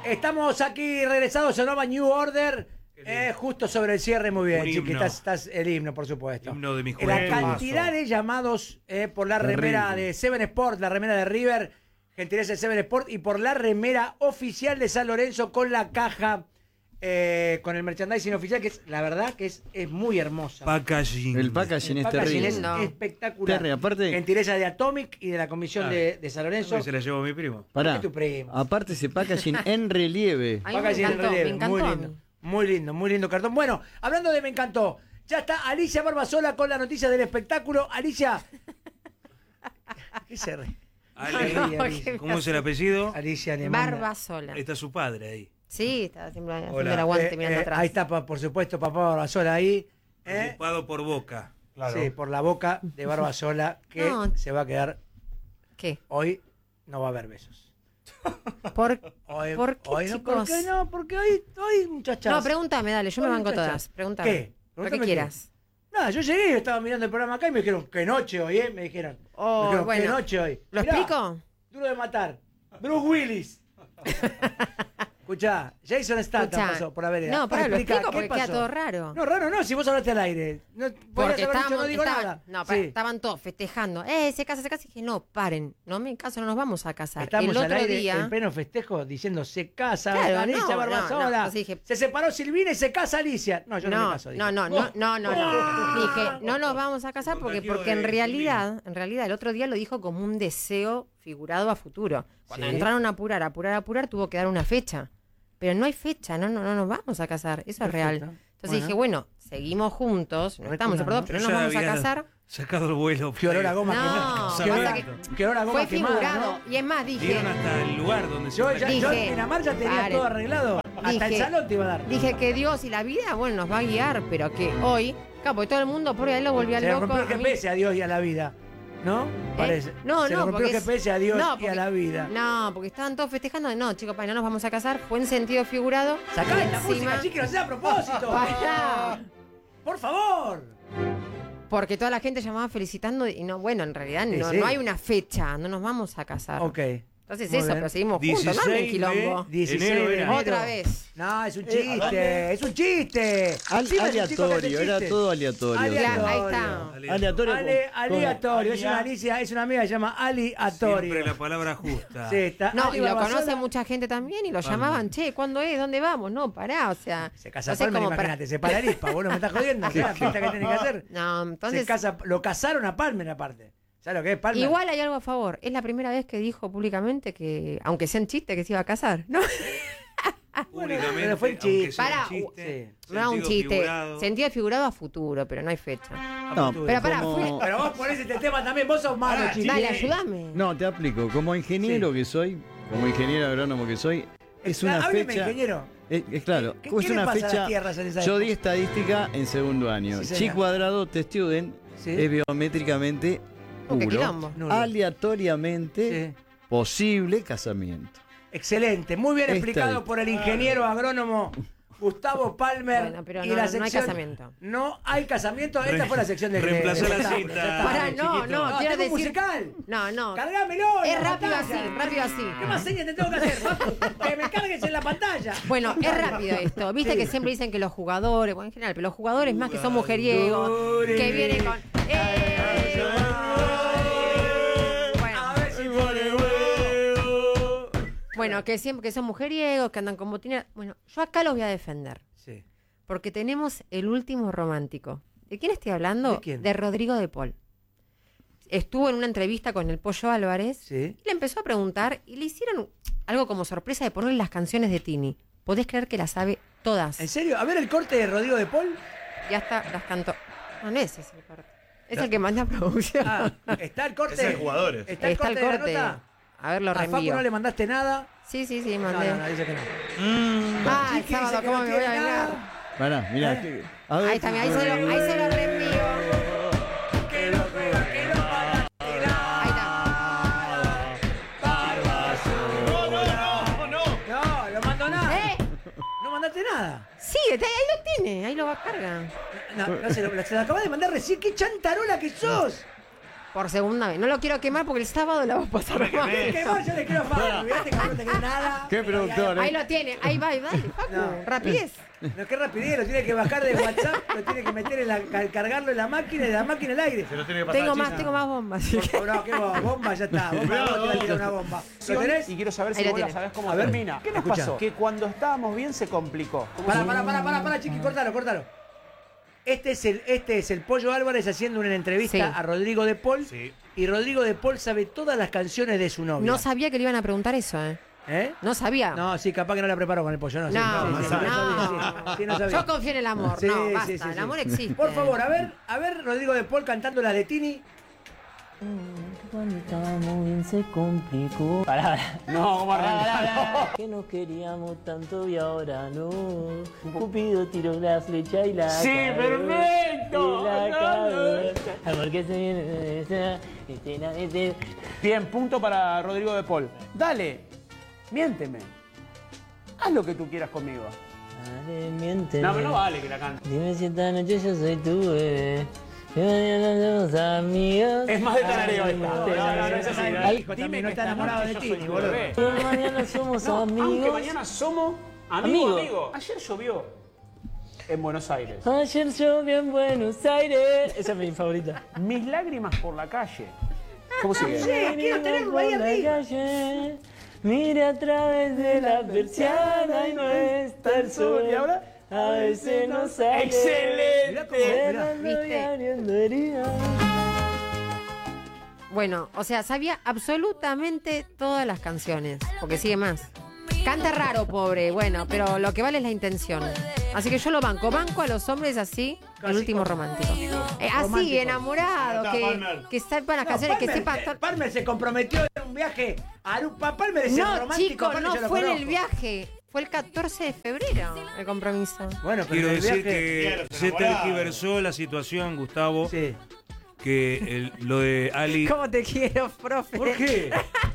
Estamos aquí regresados, sonaba New Order, justo sobre el cierre, muy bien, chiquita, estás el himno, por supuesto. Himno de mi La juventud. cantidad de llamados por la remera de Seven Sport, la remera de River, gentileza de Seven Sport, y por la remera oficial de San Lorenzo con la caja, con el merchandising oficial, que es, la verdad que es muy hermosa. Packaging. El packaging es terrible. Es espectacular. Terrible, aparte, gentileza de Atomic y de la comisión de San Lorenzo. Se la llevó mi primo. pará, Tu primo. aparte ese packaging en relieve. A mí me Packaging en encantó, relieve, me encantó. muy lindo cartón. Bueno, hablando de me encantó, ya está Alicia Barbasola con la noticia del espectáculo. Alicia, ¿qué se ríe? ¿Cómo es el apellido? Alicia Alemana. Barbasola. Está su padre ahí. Sí, está siempre haciendo Hola. el aguante mirando atrás. Ahí está, por supuesto, papá Barbasola ahí. Ocupado por Boca. Sí, por la boca de Barbasola, que No. se va a quedar. ¿Qué? Hoy no va a haber besos. ¿Por qué, Hoy no, chicos? ¿por qué no? Porque hoy muchachas. No, pregúntame, dale, yo me Hoy, banco muchachas. todas. Pregúntame. ¿Qué? Lo que Pregúntame quieras. Nada, yo llegué y estaba mirando el programa acá y me dijeron, qué noche hoy, Me dijeron. Oh, Me dijeron, bueno. qué noche hoy. ¿Lo Mirá, explico? Duro de matar. Bruce Willis. Escuchá, Jason Statham Escuchá. pasó por la vereda. No, pará, lo Explica, explico ¿qué porque queda pasó? todo raro. No, raro no, si vos hablaste al aire. No, podrías Porque haber dicho, estábamos, no digo nada. no, pará, Sí. estaban todos festejando. Se casa. Y dije, no, paren. No me caso, no nos vamos a casar. Estamos el al otro aire día. en pleno festejo diciendo se casa Claro, Alicia no, Barbasola. no, entonces dije- Se separó Silvina y se casa Alicia. No, yo no, me caso. dije. No. Dije, no nos vamos a casar porque en realidad el otro día lo dijo como un deseo figurado a futuro. Cuando Sí. entraron a apurar, tuvo que dar una fecha. Pero no hay fecha, no nos vamos a casar, eso es real. Perfecto. Entonces dije, bueno, seguimos juntos, no estamos separados, pero no nos vamos a casar. Sacado el vuelo. Qué olor a goma No, quemada. pasa Qué olor a- que qué olor a goma Fue quemada, figurado. ¿no? Y es más, dije, Dieron hasta el lugar donde se Yo Dije, en Amar ya tenía paren. todo arreglado. Hasta el Dije- salón te iba a dar. dije que Dios y la vida, bueno, nos va a guiar, pero que hoy, porque todo el mundo por ahí lo volvió Se le loco. rompió el a mí- GPS a Dios y a la vida. ¿No? Parece. No, Se le rompió porque el GPS a Dios no, y a porque- la vida. No, porque estaban todos festejando. No, chicos, no nos vamos a casar. Fue en sentido figurado. Sacá Y esta encima- música, chiqui, no sea a propósito. Pará. Por favor. Porque toda la gente llamaba felicitando y no, bueno, en realidad Sí, no, sí. no hay una fecha, no nos vamos a casar. Ok. Entonces Muy eso, bien. pero seguimos juntos, no 16 hay quilombo. 16 Enero de era. enero. Otra vez. No, es un chiste, es un chiste. Encima es un chico que hace Aleatorio, era chistes. todo aleatorio. Aleatorio. Ahí está. Aleatorio. Aleatorio, es una Alicia, es una amiga que se llama Aleatorio. Siempre la palabra justa. Sí, está No, Ali y lo Barbasola. conoce mucha gente también y lo llamaban, che, ¿cuándo es? ¿Dónde vamos? No, pará, o sea. Se casa entonces Palmer, como para- imagínate, se para Lispa, vos no me estás jodiendo, ¿sabes la fiesta que tiene que hacer? No, entonces. Se casa, lo casaron a Palmer aparte. ¿Sabes lo que es Palmer? Igual hay algo a favor. Es la primera vez que dijo públicamente que, aunque sea en chiste, que se iba a casar, ¿no? Únicamente. pero fue un aunque chiste. sea Pará, un chiste, sí. No era un sentido chiste. figurado. Sentido figurado a futuro, pero no hay fecha. No, Pero pará, como- Pero vos ponés este tema también, vos sos malo, Pará, chiqui. Dale, ayúdame. No, te aplico. Como ingeniero que soy, como ingeniero agrónomo que soy, es una Hábleme, fecha. ingeniero. Es claro, ¿Qué es le una pasa a las fecha. tierras en esa Yo época? di estadística en segundo año. Sí, Chi señor. cuadrado T student Sí. es biométricamente Qué puro, quilombo. Nulo. aleatoriamente Sí. posible casamiento. Excelente, muy bien explicado Estadística. por el ingeniero agrónomo Gustavo Palmer. Bueno, pero y no- la no hay sección- casamiento. No hay casamiento. Esta fue la sección de Reemplazó de- la de- cinta. ya está. Pará, chiquito. no, quiero tengo un decir. musical. No. Cargámelo. en Es la rápido pantalla. así, rápido así. ¿Qué más señas te tengo que hacer? Que me cargues en la pantalla. Bueno, es rápido esto. Viste Sí. que siempre dicen que los jugadores, bueno, en general, pero los jugadores más que son mujeriegos, que vienen con. A ver si pone huevo. Bueno, que siempre que son mujeriegos, que andan con botina. Bueno, yo acá los voy a defender. Sí. Porque tenemos el último romántico. ¿De quién estoy hablando? ¿De quién? De Rodrigo de Paul. Estuvo en una entrevista con el Pollo Álvarez Sí. y le empezó a preguntar y le hicieron algo como sorpresa de ponerle las canciones de Tini. ¿Podés creer que las sabe todas? ¿En serio? A ver el corte de Rodrigo de Paul. Ya está, las cantó. No ese es el corte. Es el que manda producción. Ah, está el corte. Es el jugadores. Está el Está corte, el de la corte. nota. A ver, lo A Facu reenvío. no le mandaste nada. Sí, No, mandé. no, dice que no. Ah, el Chiqui sábado, dice que ¿cómo no me voy a quiere vengar? nada. Pará, mirá. A ver, Ahí está, mirá, ahí se lo reenvío. Que lo juega, que lo mata, que la- Ahí está. No, lo mando nada. ¿Eh? No mandaste nada. Sí, ahí lo tiene, ahí lo va a cargar. No, se lo acaba de mandar recién. ¡Qué chantarola que sos! Por segunda vez. No lo quiero quemar porque el sábado la vamos a pasar mal. ¿Qué más? Yo le quiero Facu. Mirate que no te queda nada. Qué productor, Ahí lo tiene. Ahí va, dale, Facu. No. Rapidez. No, qué rapidez, lo tiene que bajar de WhatsApp, lo tiene que meter cargarlo en la máquina y de la máquina al aire. Se lo tiene que pasar Tengo más bombas. así que- No, qué bomba, ya está. Bomba, no, te va a tirar una bomba. ¿Lo tenés? Y quiero saber si Ahí la vos la tiene. sabés cómo A ver, termina. ¿Qué nos escucha. pasó? Que cuando estábamos bien se complicó. Para, chiqui, córtalo. Este es el Pollo Álvarez haciendo una entrevista Sí. a Rodrigo de Paul. Sí. Y Rodrigo de Paul sabe todas las canciones de su novia. No sabía que le iban a preguntar eso, ¿eh? ¿Eh? No sabía. No, sí, capaz que no la preparó con el pollo, no. No, sí, no. sí, no sabía. Yo confío en el amor. Sí, No, sí, basta. sí, sí. El amor existe. Por favor, a ver, Rodrigo de Paul cantando las de Tini. Cuando estábamos bien se complicó. Pará. No, ¿cómo arranca? Que nos queríamos tanto y ahora no. Cupido tiró la flecha y la Sí, cagó, perfecto. y la cagó. Amor que se viene de esa, Bien, punto para Rodrigo de Paul. Dale, miénteme. Haz lo que tú quieras conmigo. Dale, miénteme. No, pero no vale que la cante. Dime si esta noche yo soy tu bebé. Que mañana somos amigos. Es más de tarareo esta. No es así. Hijo, también no está enamorado de Tini, boludo. Bebé. Pero mañana somos No, aunque amigos. mañana somos Amigos. amigo. Ayer llovió en Buenos Aires. Ayer llovió en Buenos Aires. Esa es mi favorita. Mis lágrimas por la calle. ¿Cómo sigue? Sí, quiero tenerlo ahí Por la arriba. calle, mire a través de la persiana y no está el sol. ¿Y ahora? A veces no sale. ¡Excelente! Mirá cómo, mirá. ¿Viste? Y abriendo heridas. Bueno, o sea, sabía absolutamente todas las canciones. Porque sigue más. Canta raro, pobre, bueno, pero lo que vale es la intención. Así que yo lo banco. Banco a los hombres así, el último romántico. Así, Romántico. enamorado, que sepa las canciones, que sepa... Palmer se comprometió en un viaje a Arupa. Palmer es el No, romántico. chico, Palmer, no yo lo fue en el conozco. viaje. Fue el 14 de febrero el compromiso. Bueno, pero Quiero en el decir viaje... que se tergiversó la situación, Gustavo, Sí. que lo de Ali... ¿Cómo te quiero, profe? ¿Por qué?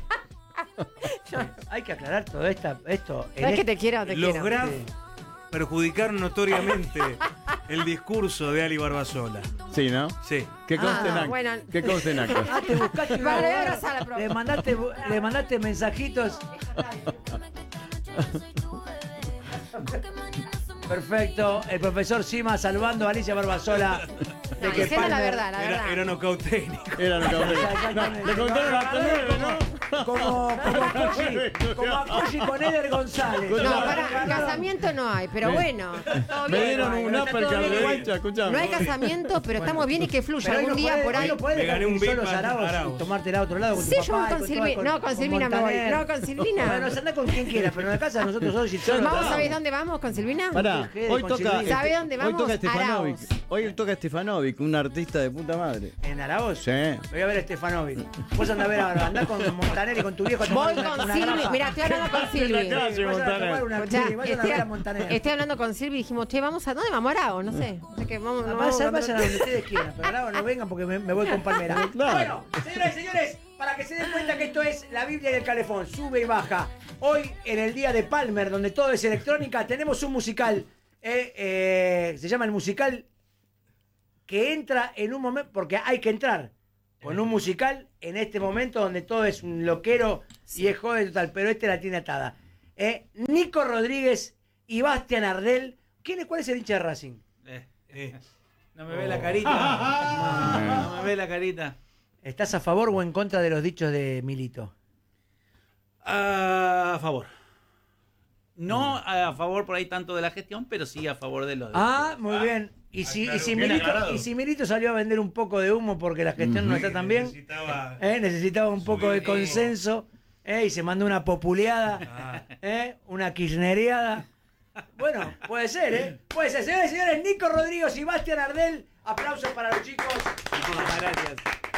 Hay que aclarar todo esto. No es que te quiero, te Los quiero. Graf Sí. perjudicaron notoriamente el discurso de Ali Barbasola. Sí, ¿no? Sí. Que conste en acta. bueno. Que conste en acta. Ah, te buscaste una Vale, abogada, abrazala, profe. le mandaste mensajitos. Perfecto. El profesor Sima salvando a Alicia Barbasola. No, de que diciendo la Palmer- verdad, la verdad. Era nocaut técnico. Era lo que No, le contaron hasta 9, ¿no? Como a Koji con Eder González. No, para casamiento no hay, pero bueno. Todo Me bien. dieron un está todo uppercut bien de igual. guancha, escuchame. No hay casamiento, pero estamos bien y que fluya Pero hoy algún no día podés- por hoy ahí. no podés Me dejar gané un ir solo Big Mac Arauz Arauz. y tomártela a otro lado con tu Sí, papá. yo voy y con todo, Silvina. No, con Silvina me voy. Montaner. No, con Silvina. Bueno, se anda con quien quiera, pero en la casa de nosotros dos y solo. Vamos, ¿sabés dónde vamos con Silvina? Pará, Quede hoy con toca. Silvina. ¿Sabe dónde Hoy vamos? toca Stefanovic. Arauz. Hoy toca Stefanovic, un artista de puta madre. ¿En Arauz? Sí. Voy a ver a Stefanovic. Vos andás a ver ahora, andás con Montaner y con tu viejo a tomar Voy con Silvi. Mira, estoy hablando con Silvi. Vayan a Montaner. Estoy hablando con Silvi y dijimos, che, vamos a. ¿Dónde vamos a Arauz? No sé. No sé qué, vamos, no, Vayan vamos, a donde ustedes quieran, pero Arauz no vengan porque me voy con Palmera. Bueno, señoras y señores, para que se den cuenta que esto es la Biblia del Calefón, sube y baja. Hoy, en el día de Palmer, donde todo es electrónica, tenemos un musical. Se llama el musical que entra en un momento, porque hay que entrar con un musical en este momento donde todo es un loquero y es joven total, pero este la tiene atada. Nico Rodríguez y Bastián Ardel. ¿Cuál es el hincha de Racing? No me ve la carita. No me ve la carita. ¿Estás a favor o en contra de los dichos de Milito? A favor. No a favor por ahí tanto de la gestión, pero sí a favor de los... Ah, muy bien. Y si Milito salió a vender un poco de humo porque la gestión no está tan bien, necesitaba un poco de consenso, y se mandó una populeada, una kirchnereada. Bueno, puede ser, Puede ser. Señores y señores, Nico Rodríguez y Bastián Ardel. Aplausos para los chicos. Muchas gracias.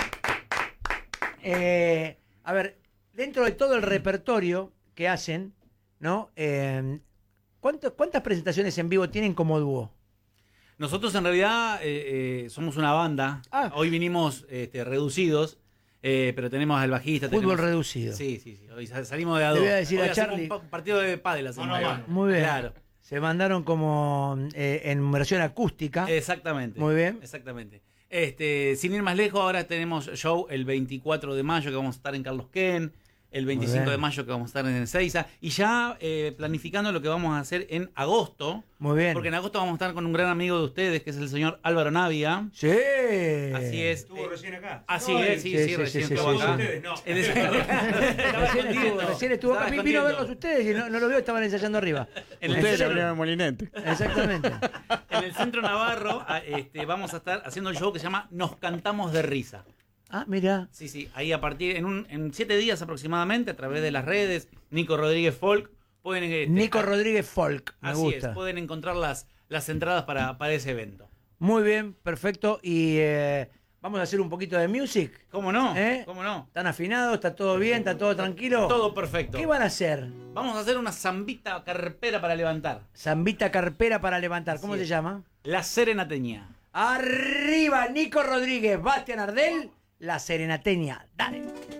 A ver, dentro de todo el repertorio que hacen, ¿no? ¿Cuántas presentaciones en vivo tienen como dúo? Nosotros en realidad somos una banda. Ah. Hoy vinimos reducidos, pero tenemos al bajista. Fútbol tenemos... reducido. Sí. Hoy salimos de a Le dos. voy a decir Hoy a hacemos Charlie- un partido de pádel. Muy bien. Claro. Se mandaron como en versión acústica. Exactamente. Muy bien. Exactamente. Sin ir más lejos, ahora tenemos show el 24 de mayo que vamos a estar en Carlos Ken, el 25 de mayo que vamos a estar en Ezeiza, y ya planificando lo que vamos a hacer en agosto. Muy bien. Porque en agosto vamos a estar con un gran amigo de ustedes, que es el señor Álvaro Navia. Sí. Así es. Estuvo recién acá. Así es, sí, recién estuvo sí, acá. Ustedes, no. En ese- Recién estuvo acá. Estaba Vino a escondiendo. verlos ustedes y no lo vio, estaban ensayando arriba. En el Ustedes le centro- abrieron el molinete. Exactamente. En el Centro Navarro vamos a estar haciendo el show que se llama Nos Cantamos de Risa. Ah, mira. Sí, ahí a partir, en 7 días aproximadamente, a través de las redes, Nico Rodríguez Folk, pueden... Nico Rodríguez Folk, me Así gusta. es, pueden encontrar las entradas para ese evento. Muy bien, perfecto. Y vamos a hacer un poquito de music. ¿Cómo no? ¿Eh? ¿Cómo no? ¿Están afinados? ¿Está todo bien? ¿Está todo tranquilo? Todo perfecto. ¿Qué van a hacer? Vamos a hacer una zambita carpera para levantar. Zambita carpera para levantar. ¿Cómo Así se es. llama? La Serenateña. Arriba, Nico Rodríguez, Bastián Ardel, la Serenateña. Dale.